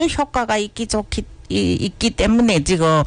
효과가 있기 때문에 지금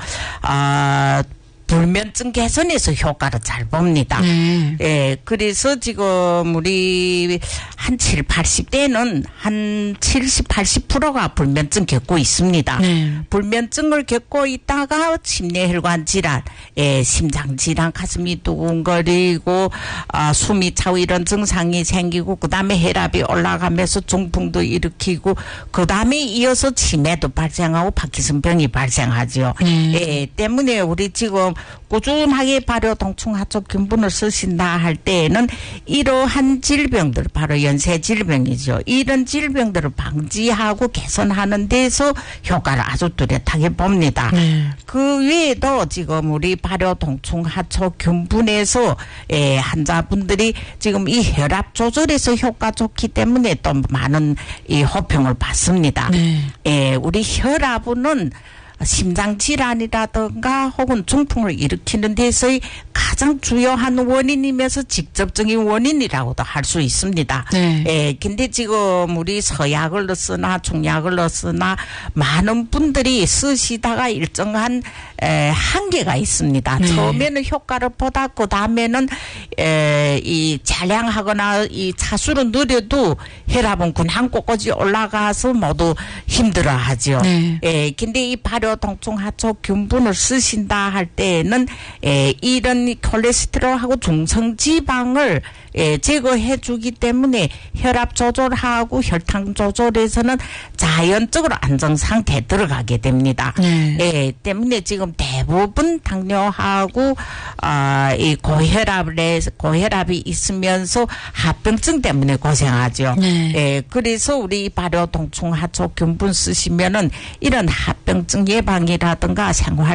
불면증 개선에서 효과를 잘 봅니다. 예, 그래서 지금 우리 한 80대는 한 70, 80%가 불면증 겪고 있습니다. 불면증을 겪고 있다가 심뇌혈관 질환, 심장 질환, 가슴이 두근거리고 숨이 차고 이런 증상이 생기고 그다음에 혈압이 올라가면서 중풍도 일으키고 그다음에 이어서 치매도 발생하고 파킨슨병이 발생하죠. 예, 때문에 우리 지금 꾸준하게 발효 동충 하초 균분을 쓰신다 할 때에는 이러한 질병들 바로 연쇄 질병이죠. 이런 질병들을 방지하고 개선하는 데서 효과를 아주 뚜렷하게 봅니다. 그 외에도 지금 우리 발효 동충 하초 균분에서 환자분들이 지금 이 혈압 조절에서 효과 좋기 때문에 또 많은 이 호평을 받습니다. 우리 혈압은 심장 질환이라든가 혹은 중풍을 일으키는 데서의 가장 주요한 원인이면서 직접적인 원인이라고도 할 수 있습니다. 근데 지금 우리 서약을 쓰나 중약을 쓰나 많은 분들이 쓰시다가 일정한 한계가 있습니다. 처음에는 효과를 보다 그 다음에는 이 잔량하거나 이 차수를 느려도 혈압은 그냥 꼬꼬지 올라가서 모두 힘들어하죠. 근데 이 발효 동충 하초 균분을 쓰신다 할 때에는 이런 콜레스테롤하고 중성 지방을 제거해 주기 때문에 혈압 조절하고 혈당 조절에서는 자연적으로 안정 상태에 들어가게 됩니다. 때문에 지금 대부분 당뇨하고 이 고혈압이 있으면서 합병증 때문에 고생하죠. 그래서 우리 발효 동충 하초 균분 쓰시면은 이런 합병증 예방이라든가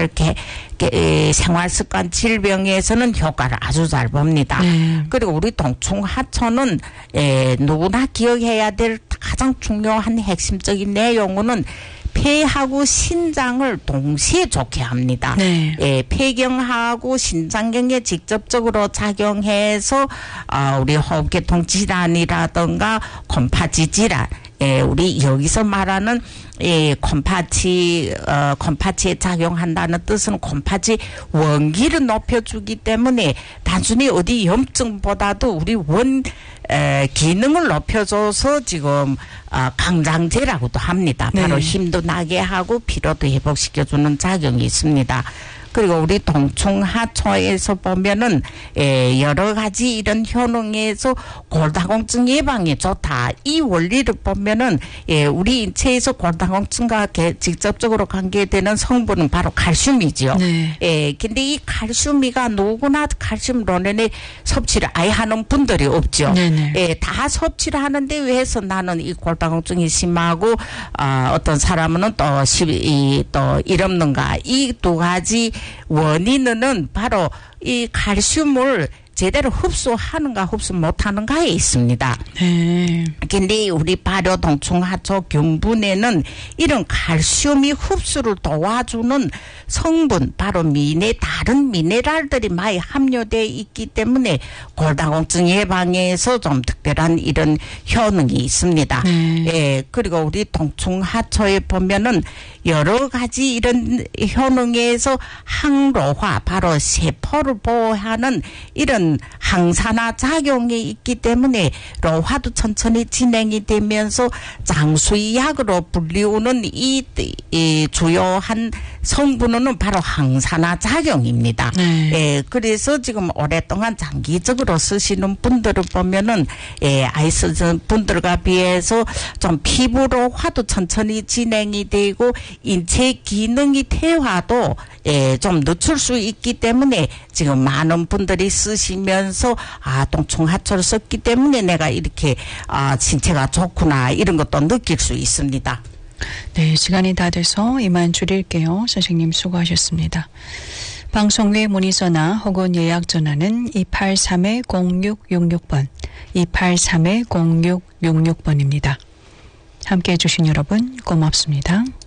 생활 습관 질병에서는 효과를 아주 잘 봅니다. 그리고 우리 동충 하초는 누구나 기억해야 될 가장 중요한 핵심적인 내용은 폐하고 신장을 동시에 좋게 합니다. 폐경하고 신장경에 직접적으로 작용해서 우리 호흡계통 질환이라든가 곰파지 질환, 우리 여기서 말하는 곰파치에 작용한다는 뜻은 곰파치 원기를 높여주기 때문에 단순히 어디 염증보다도 우리 기능을 높여줘서 지금 강장제라고도 합니다. 바로 힘도 나게 하고 피로도 회복시켜주는 작용이 있습니다. 그리고 우리 동충 하초에서 보면은 여러 가지 이런 효능에서 골다공증 예방에 좋다. 이 원리를 보면은 우리 인체에서 골다공증과 직접적으로 관계되는 성분은 바로 칼슘이죠. 근데 이 칼슘이가 누구나 칼슘 론넨의 섭취를 아예 하는 분들이 없죠. 다 섭취를 하는데 왜해서 나는 이 골다공증이 심하고 어떤 사람은 또 일 없는가. 이 두 가지 원인은 바로 이 칼슘을 제대로 흡수하는가 흡수 못하는가에 있습니다. 근데 우리 발효 동충 하초 균분에는 이런 칼슘이 흡수를 도와주는 성분 바로 다른 미네랄들이 많이 함유되어 있기 때문에 골다공증 예방에서 좀 특별한 이런 효능이 있습니다. 그리고 우리 동충 하초에 보면은 여러 가지 이런 효능에서 항로화 바로 세포를 보호하는 이런 항산화 작용이 있기 때문에 로화도 천천히 진행이 되면서 장수의약으로 불리우는 이 주요한 성분은 바로 항산화 작용입니다. 그래서 지금 오랫동안 장기적으로 쓰시는 분들을 보면은 아이스전 분들과 비해서 좀 피부 로화도 천천히 진행이 되고 인체 기능이 퇴화도 좀 늦출 수 있기 때문에 지금 많은 분들이 쓰시면서 동충 하초를 썼기 때문에 내가 이렇게 신체가 좋구나 이런 것도 느낄 수 있습니다. 네, 시간이 다 돼서 이만 줄일게요. 선생님 수고하셨습니다. 방송 외 문의전화 혹은 예약 전화는 283-0666번, 283-0666번입니다. 함께해 주신 여러분 고맙습니다.